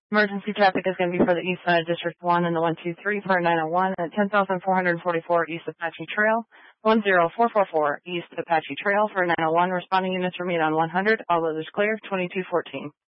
Emergency traffic is going to be for the east side of District 1 and the 123 for 901 at 10,444 East Apache Trail, 10444 East Apache Trail for 901. Responding units remain on 100. All others clear, 2214.